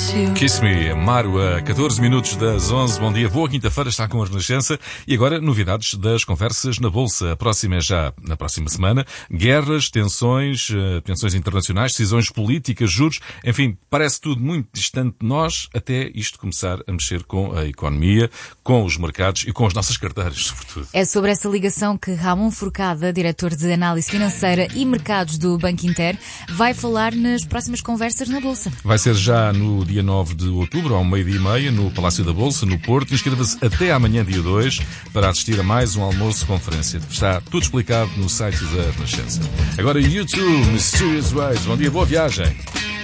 Kiss Me, Amaro, a 14 minutos das 11. Bom dia, boa quinta-feira, está com a Renascença. E agora, novidades das conversas na Bolsa. A próxima é já na próxima semana. Guerras, tensões internacionais, decisões políticas, juros. Enfim, parece tudo muito distante de nós, até isto começar a mexer com a economia, com os mercados e com as nossas carteiras, sobretudo. É sobre essa ligação que Ramon Forcada, diretor de análise financeira e mercados do Banco Inter, vai falar nas próximas conversas na Bolsa. Vai ser já no dia 9 de outubro, ao 12h30, no Palácio da Bolsa, no Porto. Inscreva-se até amanhã, dia 2, para assistir a mais um almoço-conferência. Está tudo explicado no site da Renascença. Agora, YouTube, Mysterious Ways. Bom dia, boa viagem.